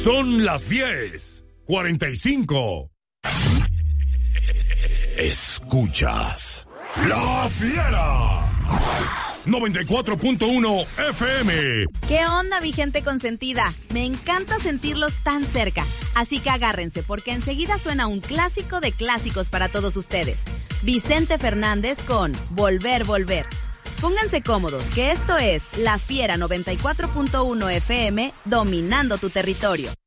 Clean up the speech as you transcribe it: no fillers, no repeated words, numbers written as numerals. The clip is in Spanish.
Son las 10:45. Escuchas La Fiera 94.1 FM. ¿Qué onda, mi gente consentida? Me encanta sentirlos tan cerca, así que agárrense porque enseguida suena un clásico de clásicos para todos ustedes. Vicente Fernández con Volver, Volver. Pónganse cómodos, que esto es La Fiera 94.1 FM, dominando tu territorio.